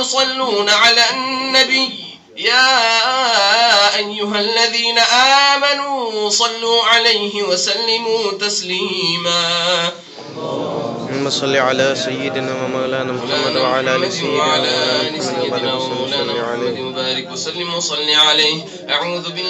يصلون على النبي يا أيها الذين آمنوا صلوا عليه وسلموا تسليما. اللهم صل على سيدنا ومولانا محمد وعلى آل سيدنا ومولانا محمد وبارك وسلم عليه. وسلم وصل عليه. أعوذ بالله